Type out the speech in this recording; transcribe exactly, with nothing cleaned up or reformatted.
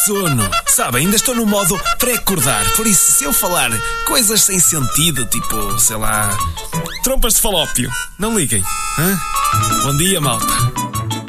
sono. Sabe, ainda estou no modo pré-acordar. Por isso, se eu falar coisas sem sentido, tipo, sei lá, trompas de falópio, não liguem. Hã? Bom dia, malta.